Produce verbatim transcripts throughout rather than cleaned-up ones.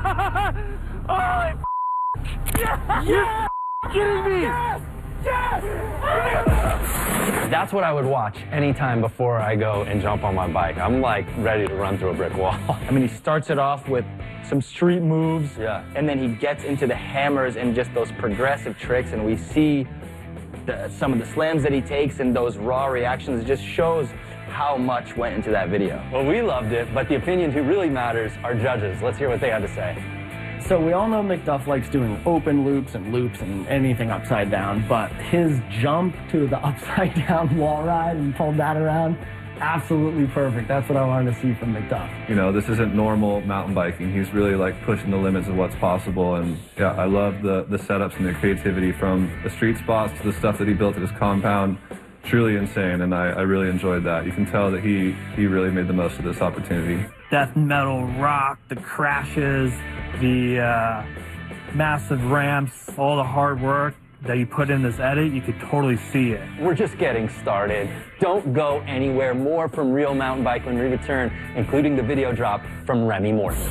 Holy f***! Yes! You're kidding me! Yes! Yes! That's what I would watch anytime before I go and jump on my bike. I'm like ready to run through a brick wall. I mean, he starts it off with some street moves, yeah, and then he gets into the hammers and just those progressive tricks, and we see the, some of the slams that he takes and those raw reactions. It just shows how much went into that video. Well, we loved it, but the opinion who really matters are judges. Let's hear what they had to say. So we all know McDuff likes doing open loops and loops and anything upside down, but his jump to the upside down wall ride and pulled that around, absolutely perfect. That's what I wanted to see from McDuff. You know, this isn't normal mountain biking. He's really like pushing the limits of what's possible, and yeah, I love the, the setups and the creativity from the street spots to the stuff that he built at his compound. Truly insane, and I, I really enjoyed that. You can tell that he, he really made the most of this opportunity. Death metal rock, the crashes, the uh, massive ramps, all the hard work that you put in this edit, you could totally see it. We're just getting started. Don't go anywhere. More from Real Mountain Bike when we return, including the video drop from Remy Morton.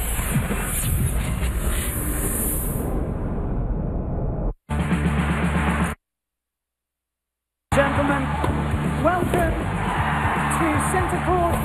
Gentlemen, welcome to Centre Court.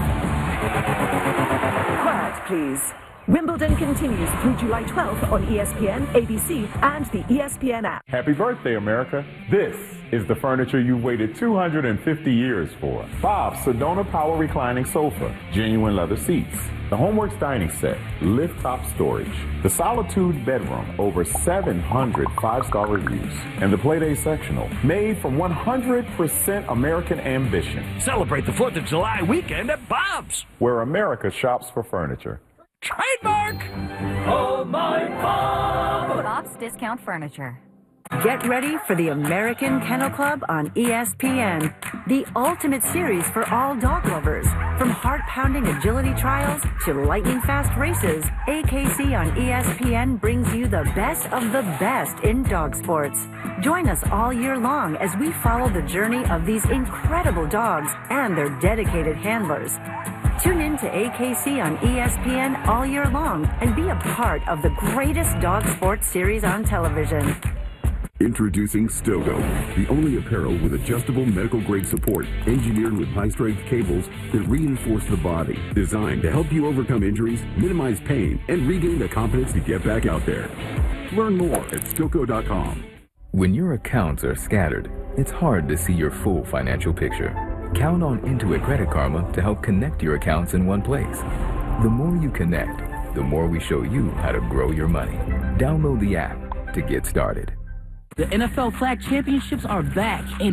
Quiet, please. Wimbledon continues through July twelfth on E S P N, A B C, and the E S P N app. Happy birthday, America. This is the furniture you've waited two hundred fifty years for. Bob's Sedona Power Reclining Sofa, genuine leather seats, the Homeworks Dining Set, lift-top storage, the Solitude Bedroom, over seven hundred five-star reviews, and the Playday Sectional, made from one hundred percent American ambition. Celebrate the fourth of July weekend at Bob's, where America shops for furniture. Trademark! Oh, my Bob! Bob's Discount Furniture. Get ready for the American Kennel Club on E S P N, the ultimate series for all dog lovers. From heart-pounding agility trials to lightning-fast races, A K C on E S P N brings you the best of the best in dog sports. Join us all year long as we follow the journey of these incredible dogs and their dedicated handlers. Tune in to A K C on E S P N all year long and be a part of the greatest dog sports series on television. Introducing Stogo, the only apparel with adjustable medical-grade support, engineered with high-strength cables that reinforce the body, designed to help you overcome injuries, minimize pain, and regain the confidence to get back out there. Learn more at Stoco dot com. When your accounts are scattered, it's hard to see your full financial picture. Count on Intuit Credit Karma to help connect your accounts in one place. The more you connect, the more we show you how to grow your money. Download the app to get started. The N F L Flag Championships are back, and